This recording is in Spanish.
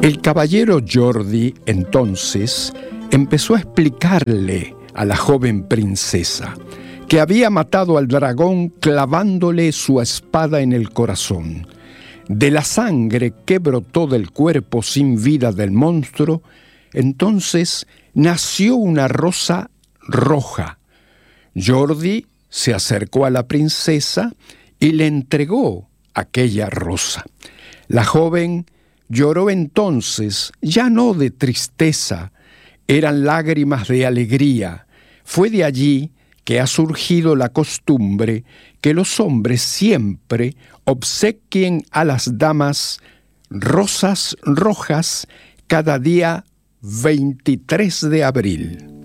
El caballero Jordi, entonces, empezó a explicarle a la joven princesa que había matado al dragón clavándole su espada en el corazón. De la sangre que brotó del cuerpo sin vida del monstruo, entonces nació una rosa roja. Jordi se acercó a la princesa y le entregó aquella rosa. La joven lloró entonces, ya no de tristeza, eran lágrimas de alegría. Fue de allí que ha surgido la costumbre que los hombres siempre obsequien a las damas rosas rojas cada día 23 de abril.